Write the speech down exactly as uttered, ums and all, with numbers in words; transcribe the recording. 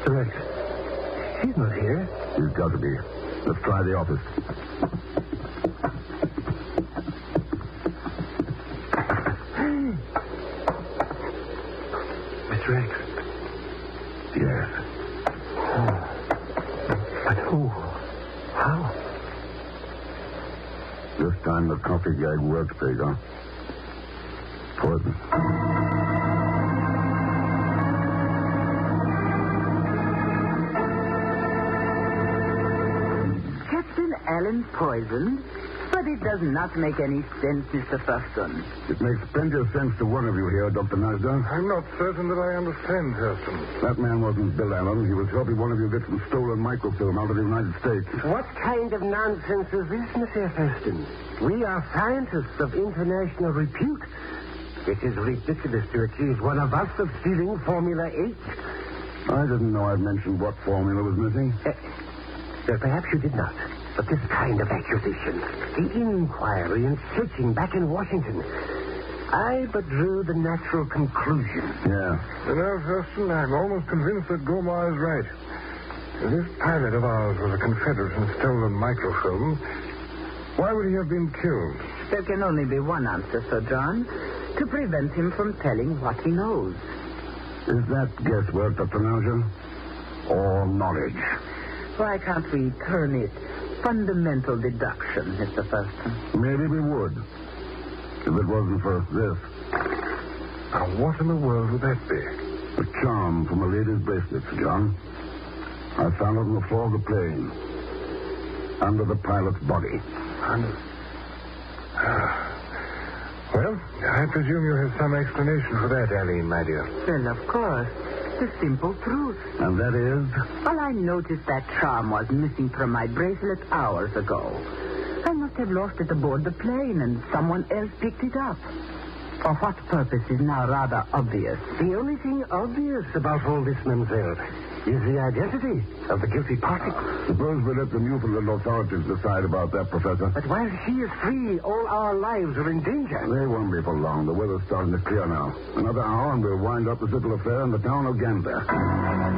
Mister X. He's not here. He's got to be. Let's try the office. Mister X. Yes. Oh. But who? How? This time the coffee gag works, Pagan. Poison. Captain Allen poisoned? But it does not make any sense, Mister Thurston. It makes plenty of sense to one of you here, Doctor Nasda. I'm not certain that I understand, Thurston. That man wasn't Bill Allen. He was helping one of you get some stolen microfilm out of the United States. What kind of nonsense is this, Monsieur Thurston? We are scientists of international repute. It is ridiculous to accuse one of us of stealing Formula H. I didn't know I'd mentioned what formula was missing. Uh, uh, perhaps you did not. But this kind of accusation, the inquiry and searching back in Washington, I but drew the natural conclusion. Yeah. You know, Thurston, I'm almost convinced that Gomar is right. If this pilot of ours was a Confederate and stolen microfilm, why would he have been killed? There can only be one answer, Sir John. To prevent him from telling what he knows. Is that guesswork, Doctor Nasda? Or knowledge? Why can't we turn it fundamental deduction, Mister Thurston? Maybe we would. If it wasn't for this. Now, what in the world would that be? A charm from a lady's bracelet, Sir John. I found it on the floor of the plane. Under the pilot's body. Under... Well, I presume you have some explanation for that, Aline, my dear. Well, of course. The simple truth. And that is? Well, I noticed that charm was missing from my bracelet hours ago. I must have lost it aboard the plane, and someone else picked it up. For what purpose is now rather obvious. The only thing obvious about all this, mademoiselle, is the identity of the guilty party. Suppose we let the Newfoundland authorities decide about that, Professor. But while she is free, all our lives are in danger. They won't be for long. The weather's starting to clear now. Another hour and we'll wind up the civil affair in the town of Gander.